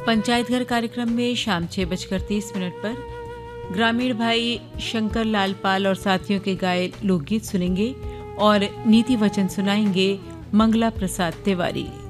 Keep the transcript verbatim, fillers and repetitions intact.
पंचायत घर कार्यक्रम में शाम छह बजकर तीस मिनट पर ग्रामीण भाई शंकर लाल पाल और साथियों के गाए लोकगीत सुनेंगे और नीति वचन सुनाएंगे मंगला प्रसाद तिवारी।